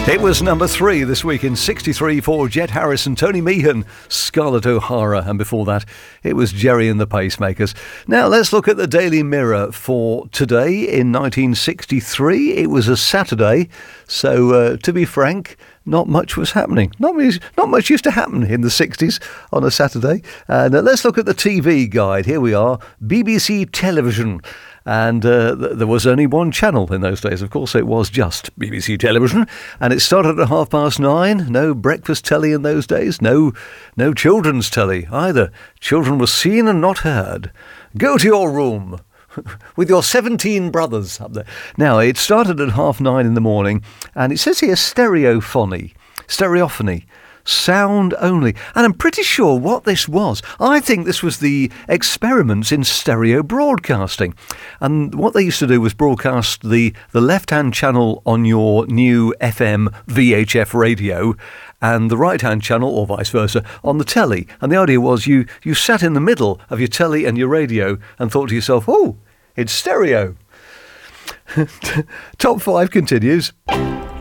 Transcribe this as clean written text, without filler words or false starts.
It was number 3 this week in 63 for Jet Harrison, Tony Meehan, Scarlett O'Hara, and before that it was Gerry and the Pacemakers. Now let's look at the Daily Mirror for today in 1963. It was a Saturday, so to be frank, not much was happening. Not much used to happen in the 60s on a Saturday. And let's look at the TV guide. Here we are, BBC Television. And there was only one channel in those days. Of course, it was just BBC Television. And it started at 9:30. No breakfast telly in those days. No children's telly either. Children were seen and not heard. Go to your room with your 17 brothers up there. Now, it started at 9:30 in the morning. And it says here stereophony. Sound only. And I'm pretty sure what this was. I think this was the experiments in stereo broadcasting. And what they used to do was broadcast the left-hand channel on your new FM VHF radio and the right-hand channel, or vice versa, on the telly. And the idea was you sat in the middle of your telly and your radio and thought to yourself, oh, it's stereo. Top 5 continues.